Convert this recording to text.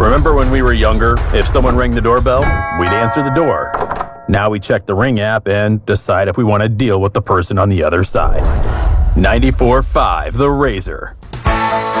Remember when we were younger, if someone rang the doorbell, we'd answer the door. Now we check the Ring app and decide if we want to deal with the person on the other side. 94.5 The Razor.